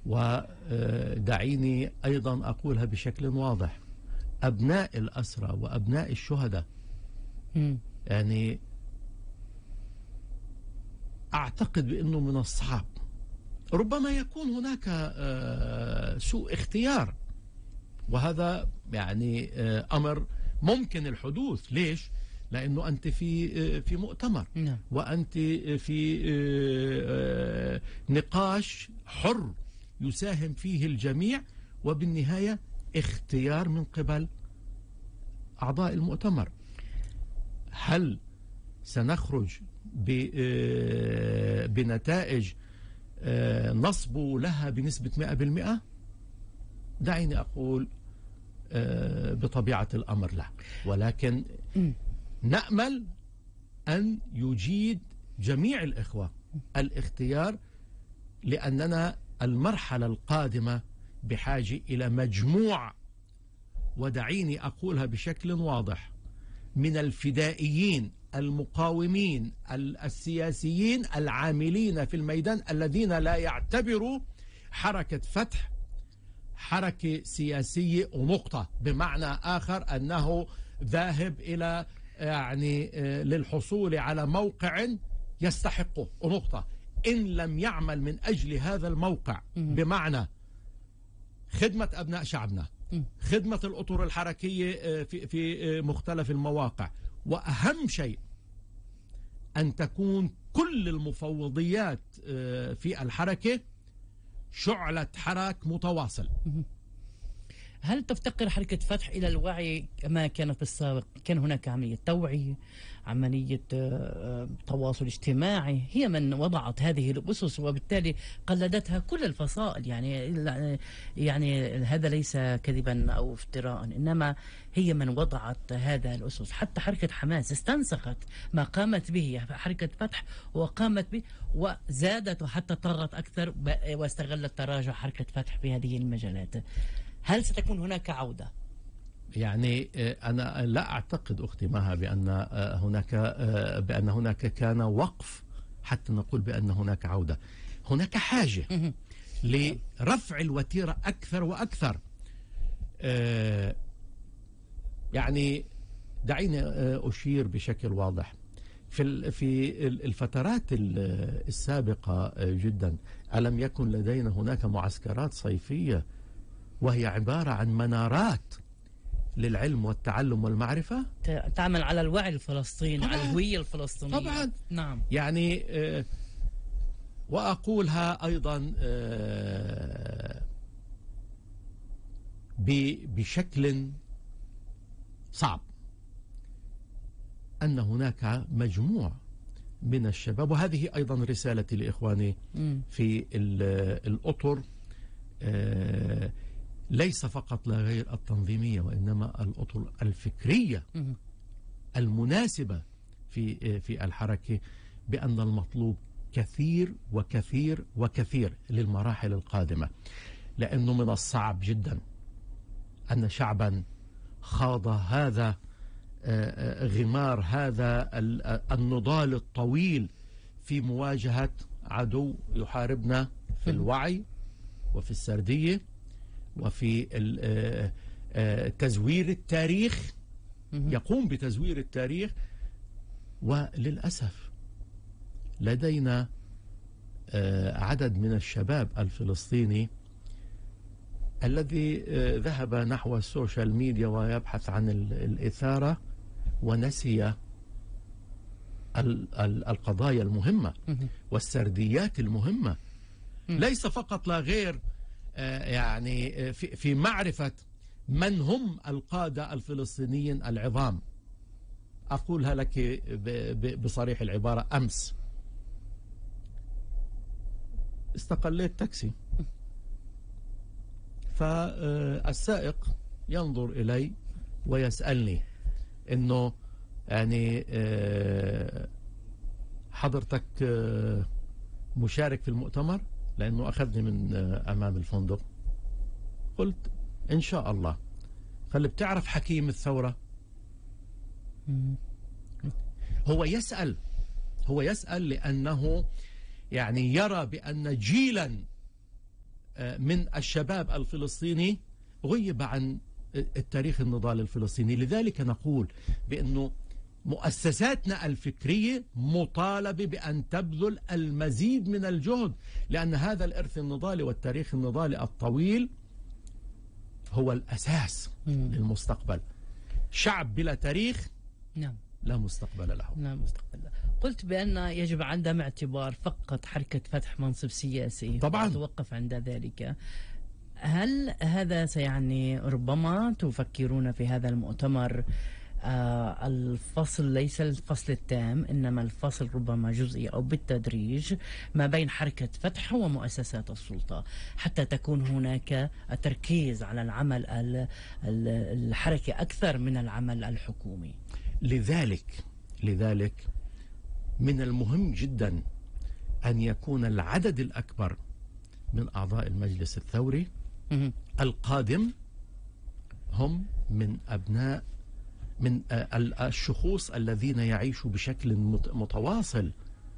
ودعيني أيضا أقولها بشكل واضح: أبناء الأسرى وأبناء الشهداء يعني أعتقد بأنه من الصعب، ربما يكون هناك سوء اختيار، وهذا يعني أمر ممكن الحدوث. ليش؟ لأنه أنت في مؤتمر، وأنت في نقاش حر يساهم فيه الجميع، وبالنهاية اختيار من قبل أعضاء المؤتمر. هل سنخرج بنتائج نصب لها بنسبة 100%؟ دعيني أقول بطبيعة الأمر لا، ولكن نأمل أن يجيد جميع الإخوة الاختيار، لأننا المرحلة القادمة بحاجة إلى مجموع، ودعيني أقولها بشكل واضح، من الفدائيين المقاومين السياسيين العاملين في الميدان، الذين لا يعتبروا حركة فتح حركة سياسية ونقطة، بمعنى آخر أنه ذاهب إلى يعني للحصول على موقع يستحقه ونقطة. إن لم يعمل من أجل هذا الموقع، بمعنى خدمة أبناء شعبنا، خدمة الأطر الحركية في مختلف المواقع، وأهم شيء أن تكون كل المفوضيات في الحركة شعلة حراك متواصل. هل تفتقر حركة فتح إلى الوعي كما كان في السابق؟ كان هناك عملية توعية، عملية تواصل اجتماعي، هي من وضعت هذه الأسس وبالتالي قلدتها كل الفصائل. يعني هذا ليس كذبا أو افتراء، إنما هي من وضعت هذا الأسس. حتى حركة حماس استنسخت ما قامت به حركة فتح وقامت به وزادت وحتى طغت أكثر، واستغلت تراجع حركة فتح في هذه المجالات. هل ستكون هناك عودة؟ يعني أنا لا أعتقد أختي مها بأن هناك كان وقف حتى نقول بأن هناك عودة. هناك حاجة لرفع الوتيرة أكثر وأكثر. يعني دعيني أشير بشكل واضح. في الفترات السابقة جدا، ألم يكن لدينا هناك معسكرات صيفية وهي عبارة عن منارات للعلم والتعلم والمعرفة، تعمل على الوعي الفلسطيني، على الهوية الفلسطينية. طبعا نعم. يعني وأقولها أيضا بشكل صعب، أن هناك مجموع من الشباب، وهذه أيضا رسالتي لإخواني في الأطر، ليس فقط لا غير التنظيمية، وإنما الأطر الفكرية المناسبة في الحركة، بأن المطلوب كثير وكثير وكثير للمراحل القادمة. لأنه من الصعب جدا أن شعبا خاض هذا غمار هذا النضال الطويل في مواجهة عدو يحاربنا في الوعي وفي السردية وفي تزوير التاريخ، يقوم بتزوير التاريخ. وللأسف لدينا عدد من الشباب الفلسطيني الذي ذهب نحو السوشيال ميديا ويبحث عن الإثارة، ونسي القضايا المهمة والسرديات المهمة. ليس فقط لا غير يعني في معرفة من هم القادة الفلسطينيين العظام. أقولها لك بصريح العبارة: أمس استقليت تاكسي، فالسائق ينظر إلي ويسألني إنه يعني حضرتك مشارك في المؤتمر؟ لأنه أخذني من أمام الفندق. قلت إن شاء الله. قال: بتعرف حكيم الثورة؟ هو يسأل لأنه يعني يرى بأن جيلا من الشباب الفلسطيني غيب عن التاريخ النضال الفلسطيني. لذلك نقول بأنه مؤسساتنا الفكرية مطالبة بأن تبذل المزيد من الجهد، لأن هذا الإرث النضالي والتاريخ النضالي الطويل هو الأساس للمستقبل. شعب بلا تاريخ نعم لا مستقبل له. لا مستقبل له. قلت بأن يجب عدم اعتبار فقط حركة فتح منصب سياسي، طبعا توقف عند ذلك. هل هذا سيعني ربما تفكرون في هذا المؤتمر الفصل، ليس الفصل التام إنما الفصل ربما جزئي أو بالتدريج ما بين حركة فتح ومؤسسات السلطة، حتى تكون هناك التركيز على العمل الحركي أكثر من العمل الحكومي؟ لذلك من المهم جدا أن يكون العدد الأكبر من أعضاء المجلس الثوري القادم هم من أبناء من الشخوص الذين يعيشوا بشكل متواصل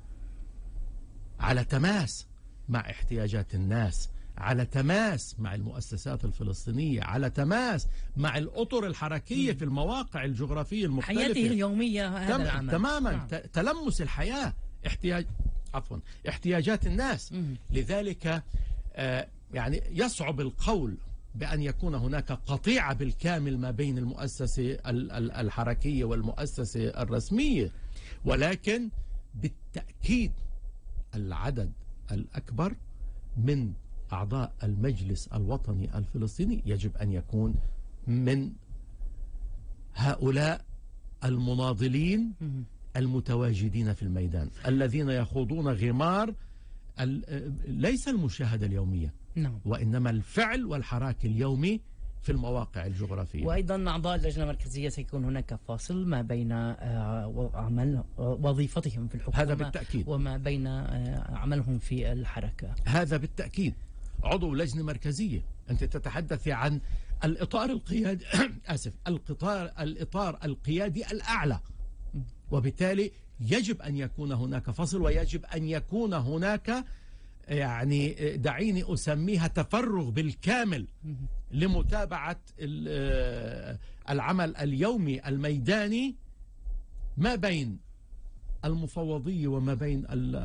على تماس مع احتياجات الناس، على تماس مع المؤسسات الفلسطينية، على تماس مع الأطر الحركية في المواقع الجغرافية المختلفة، حياته اليومية هذا العمل تماما. تلمس الحياة، احتياجات الناس. لذلك يعني يصعب القول بأن يكون هناك قطيعة بالكامل ما بين المؤسسة الحركية والمؤسسة الرسمية، ولكن بالتأكيد العدد الأكبر من أعضاء المجلس الوطني الفلسطيني يجب أن يكون من هؤلاء المناضلين المتواجدين في الميدان، الذين يخوضون غمار ليس المشاهدة اليومية، وإنما الفعل والحراك اليومي في المواقع الجغرافية. وأيضا أعضاء اللجنة المركزية سيكون هناك فاصل ما بين عمل وظيفتهم في الحكومة، هذا بالتأكيد، وما بين عملهم في الحركة، هذا بالتأكيد. عضو لجنة مركزية، أنت تتحدث عن الإطار القيادي الإطار القيادي الأعلى، وبالتالي يجب أن يكون هناك فصل، ويجب أن يكون هناك يعني دعيني أسميها تفرغ بالكامل لمتابعة العمل اليومي الميداني ما بين المفوضية وما بين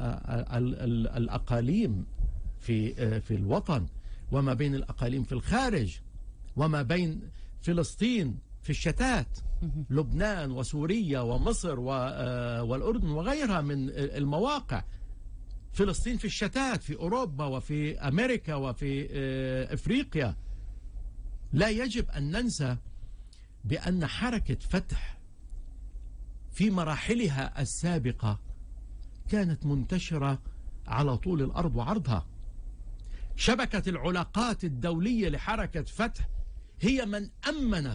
الأقاليم في الوطن، وما بين الأقاليم في الخارج، وما بين فلسطين في الشتات، لبنان وسوريا ومصر والأردن وغيرها من المواقع، فلسطين في الشتات في أوروبا وفي أمريكا وفي إفريقيا. لا يجب أن ننسى بأن حركة فتح في مراحلها السابقة كانت منتشرة على طول الأرض وعرضها. شبكة العلاقات الدولية لحركة فتح هي من أمن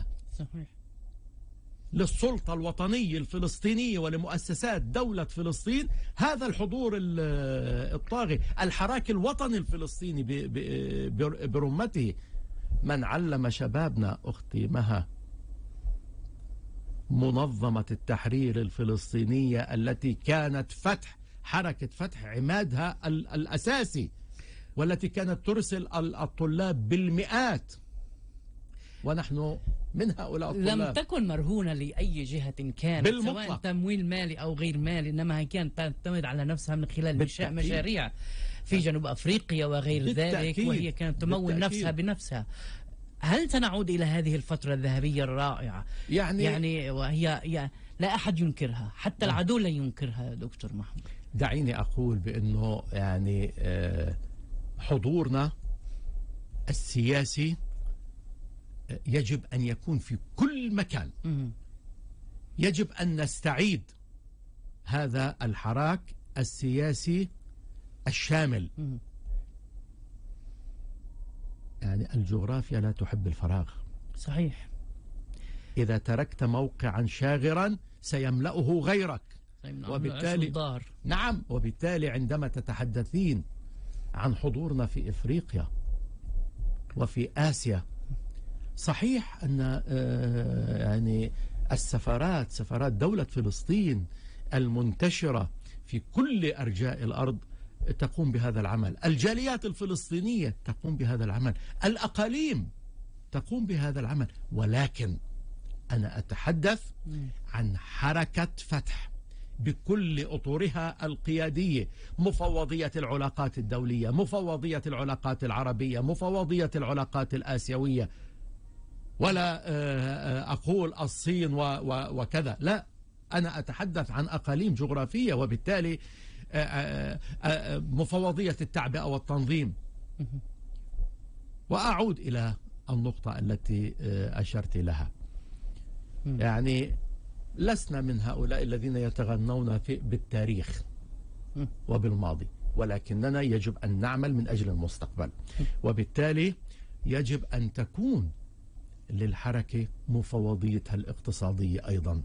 للسلطة الوطنية الفلسطينية ولمؤسسات دولة فلسطين هذا الحضور الطاغي، الحراك الوطني الفلسطيني برمته. من علم شبابنا أختي مها منظمة التحرير الفلسطينية التي كانت حركة فتح عمادها الأساسي، والتي كانت ترسل الطلاب بالمئات، ونحن من هؤلاء الطلاب. لم تكن مرهونة لأي جهة كانت بالمطلق، سواء تمويل مالي أو غير مالي، إنما هي كانت تعتمد على نفسها من خلال إنشاء مشاريع في جنوب أفريقيا وغير ذلك، وهي كانت تمول نفسها بنفسها. هل سنعود إلى هذه الفترة الذهبية الرائعة؟ يعني وهي لا أحد ينكرها، حتى العدو لا ينكرها. دكتور محمود، دعيني أقول بأنه يعني حضورنا السياسي يجب أن يكون في كل مكان. يجب أن نستعيد هذا الحراك السياسي الشامل. يعني الجغرافيا لا تحب الفراغ. صحيح. إذا تركت موقعا شاغرا سيملأه غيرك، وبالتالي نعم، وبالتالي عندما تتحدثين عن حضورنا في إفريقيا وفي آسيا، صحيح أن يعني سفارات دولة فلسطين المنتشرة في كل أرجاء الأرض تقوم بهذا العمل، الجاليات الفلسطينية تقوم بهذا العمل، الأقاليم تقوم بهذا العمل. ولكن أنا أتحدث عن حركة فتح بكل أطورها القيادية، مفوضية العلاقات الدولية، مفوضية العلاقات العربية، مفوضية العلاقات الآسيوية، ولا أقول الصين وكذا، لا، أنا أتحدث عن أقاليم جغرافية، وبالتالي مفوضية التعبئة والتنظيم. وأعود إلى النقطة التي أشرت لها، يعني لسنا من هؤلاء الذين يتغنون بالتاريخ وبالماضي، ولكننا يجب أن نعمل من أجل المستقبل، وبالتالي يجب أن تكون للحركة مفوضيتها الاقتصادية أيضا،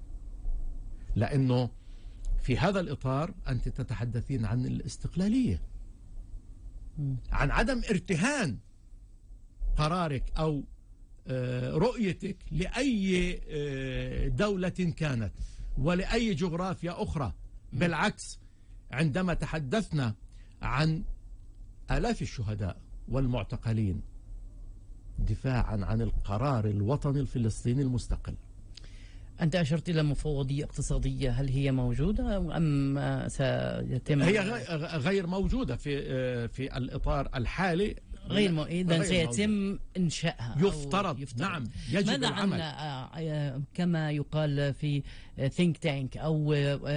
لأنه في هذا الإطار أنت تتحدثين عن الاستقلالية، عن عدم ارتهان قرارك أو رؤيتك لأي دولة كانت ولأي جغرافيا أخرى. بالعكس، عندما تحدثنا عن آلاف الشهداء والمعتقلين دفاعا عن القرار الوطني الفلسطيني المستقل. أنت أشرت إلى مفوضية اقتصادية، هل هي موجودة أم سيتم؟ هي غير موجودة في الإطار الحالي، إذا سيتم إنشائها يفترض. نعم، يجب ماذا العمل. عن كما يقال في think tank أو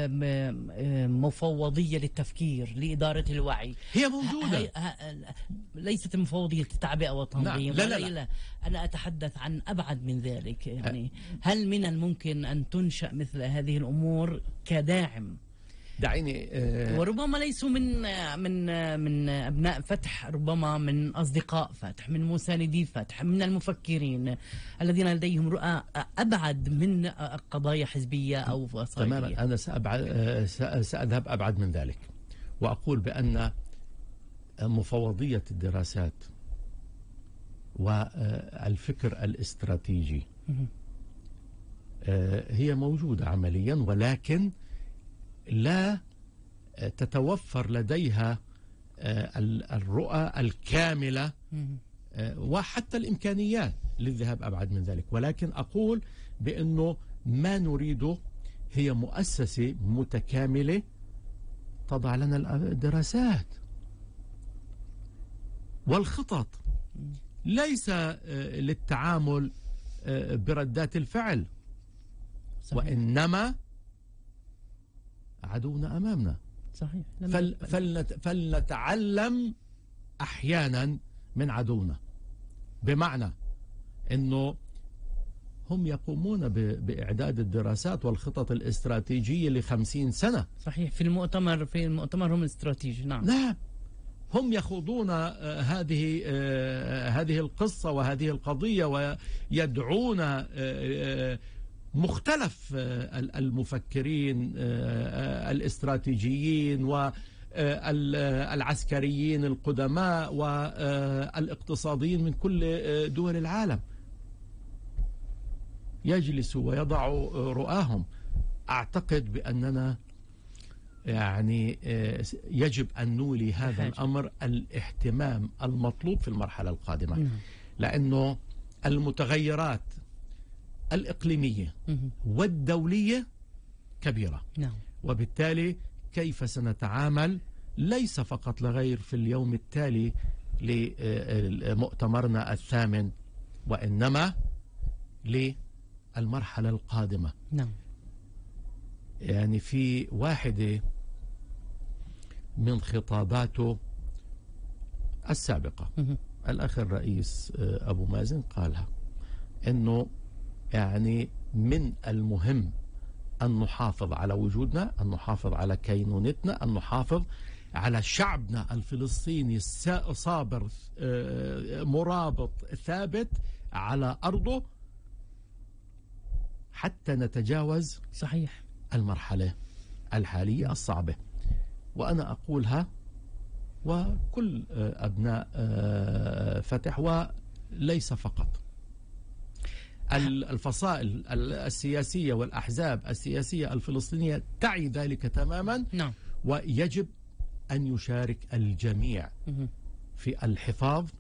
مفوضية للتفكير لإدارة الوعي؟ هي موجودة، ليست مفوضية التعبئة والتنظيم. نعم. لا. أنا أتحدث عن أبعد من ذلك، يعني هل من الممكن أن تنشأ مثل هذه الأمور كداعم؟ دعيني وربما ليسوا من أبناء فتح، ربما من أصدقاء فتح، من مساندي فتح، من المفكرين الذين لديهم رؤى أبعد من قضايا حزبية أو فصائلية. تماما. أنا سأذهب أبعد من ذلك وأقول بأن مفوضية الدراسات والفكر الاستراتيجي هي موجودة عمليا، ولكن لا تتوفر لديها الرؤى الكاملة وحتى الإمكانيات للذهاب أبعد من ذلك. ولكن أقول بأنه ما نريده هي مؤسسة متكاملة تضع لنا الدراسات والخطط، ليس للتعامل بردات الفعل، وإنما عدونا أمامنا. صحيح. فلنتعلم أحيانا من عدونا، بمعنى أنه هم يقومون بإعداد الدراسات والخطط الاستراتيجية ل50 سنة. صحيح. في المؤتمر هم الاستراتيجي. نعم. هم يخوضون هذه القصة وهذه القضية، ويدعون مختلف المفكرين الاستراتيجيين والعسكريين القدماء والاقتصاديين من كل دول العالم، يجلسوا ويضعوا رؤاهم. أعتقد بأننا يعني يجب أن نولي هذا الأمر الاهتمام المطلوب في المرحلة القادمة، لأنه المتغيرات الإقليمية والدولية كبيرة. وبالتالي كيف سنتعامل ليس فقط لغير في اليوم التالي لمؤتمرنا 8، وإنما للمرحلة القادمة. يعني في واحدة من خطاباته السابقة الأخ الرئيس أبو مازن قالها، إنه يعني من المهم أن نحافظ على وجودنا، أن نحافظ على كينونتنا، أن نحافظ على شعبنا الفلسطيني صابر مرابط ثابت على أرضه حتى نتجاوز صحيح المرحلة الحالية الصعبة. وأنا أقولها وكل أبناء فتح، وليس فقط الفصائل السياسية والأحزاب السياسية الفلسطينية تعي ذلك تماما. ويجب أن يشارك الجميع في الحفاظ